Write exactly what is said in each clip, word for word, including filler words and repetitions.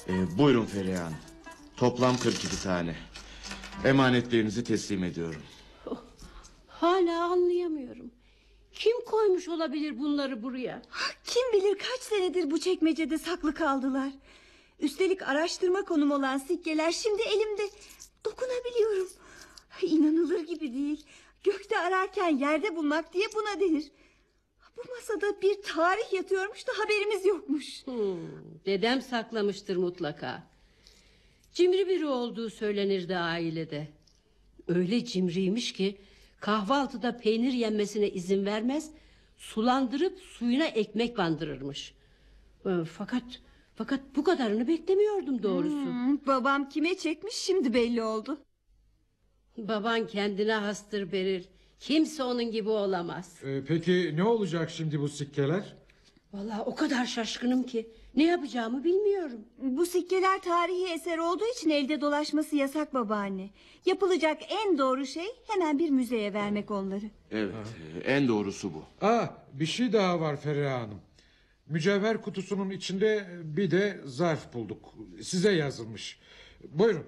Ee, buyurun Feriha Hanım. Toplam kırk iki tane. Emanetlerinizi teslim ediyorum. Oh, hala anlayamıyorum. Kim koymuş olabilir bunları buraya? Kim bilir kaç senedir bu çekmecede saklı kaldılar. Üstelik araştırma konum olan sikkeler şimdi elimde. Dokunabiliyorum. İnanılır gibi değil. Gökte ararken yerde bulmak diye buna denir. Bu masada bir tarih yatıyormuş da haberimiz yokmuş. Hmm, dedem saklamıştır mutlaka. Cimri biri olduğu söylenirdi ailede. Öyle cimriymiş ki kahvaltıda peynir yenmesine izin vermez, sulandırıp suyuna ekmek bandırırmış. Ee, fakat fakat bu kadarını beklemiyordum doğrusu. Hmm, babam kime çekmiş şimdi belli oldu. Baban kendine hastır Beril. Kimse onun gibi olamaz. Ee, peki ne olacak şimdi bu sikkeler? Vallahi o kadar şaşkınım ki ne yapacağımı bilmiyorum. Bu sikkeler tarihi eser olduğu için elde dolaşması yasak babaanne. Yapılacak en doğru şey hemen bir müzeye vermek onları. Evet, e, en doğrusu bu. Aa, bir şey daha var Feriha Hanım. Mücevher kutusunun içinde bir de zarf bulduk. Size yazılmış. Buyurun.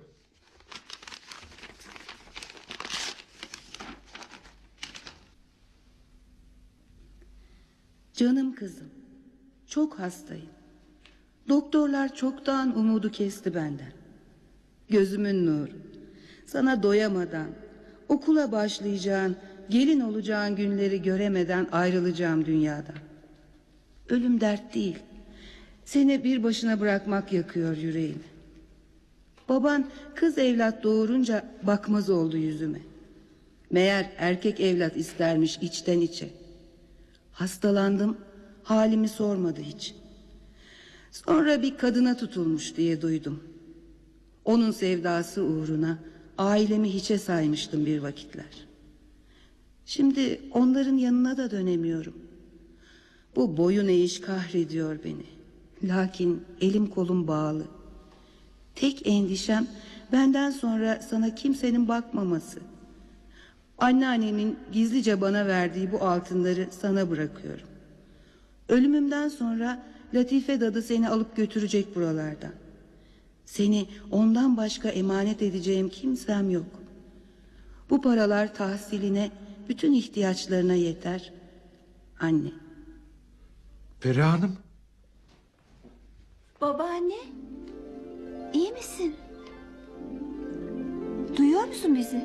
Canım kızım, çok hastayım. Doktorlar çoktan umudu kesti benden. Gözümün nuru. Sana doyamadan, okula başlayacağın, gelin olacağın günleri göremeden ayrılacağım dünyadan. Ölüm dert değil. Seni bir başına bırakmak yakıyor yüreğimi. Baban kız evlat doğurunca bakmaz oldu yüzüme. Meğer erkek evlat istermiş içten içe. Hastalandım, halimi sormadı hiç. Sonra bir kadına tutulmuş diye duydum. Onun sevdası uğruna ailemi hiçe saymıştım bir vakitler. Şimdi onların yanına da dönemiyorum. Bu boyun eğiş kahrediyor beni. Lakin elim kolum bağlı. Tek endişem benden sonra sana kimsenin bakmaması. Anneannemin gizlice bana verdiği bu altınları sana bırakıyorum. Ölümümden sonra Latife dadı seni alıp götürecek buralardan. Seni ondan başka emanet edeceğim kimsem yok. Bu paralar tahsiline, bütün ihtiyaçlarına yeter. Anne. Feriha Hanım. Babaanne, iyi misin? Duyuyor musun bizi?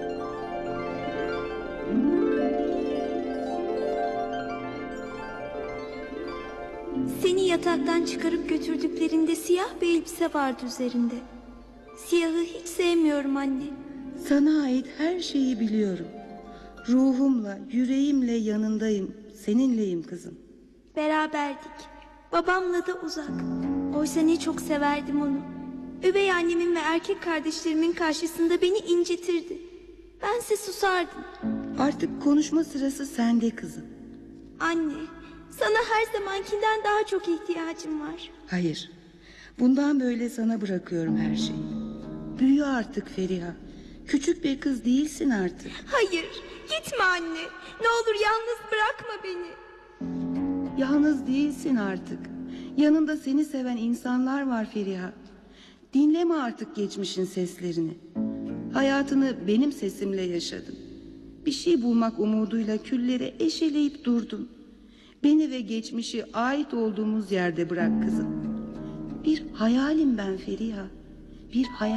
Seni yataktan çıkarıp götürdüklerinde siyah bir elbise vardı üzerinde. Siyahı hiç sevmiyorum anne. Sana ait her şeyi biliyorum. Ruhumla, yüreğimle yanındayım. Seninleyim kızım. Beraberdik. Babamla da uzak. Oysa ne çok severdim onu. Üvey annemin ve erkek kardeşlerimin karşısında beni incitirdi. Bense susardım. Artık konuşma sırası sende kızım. Anne, sana her zamankinden daha çok ihtiyacım var. Hayır. Bundan böyle sana bırakıyorum her şeyi. Büyü artık Feriha. Küçük bir kız değilsin artık. Hayır, gitme anne. Ne olur yalnız bırakma beni. Yalnız değilsin artık. Yanında seni seven insanlar var Feriha. Dinleme artık geçmişin seslerini. Hayatını benim sesimle yaşadın. Bir şey bulmak umuduyla küllere eşeleyip durdun. Beni ve geçmişi ait olduğumuz yerde bırak kızım. Bir hayalim ben Feriha. Bir hayal.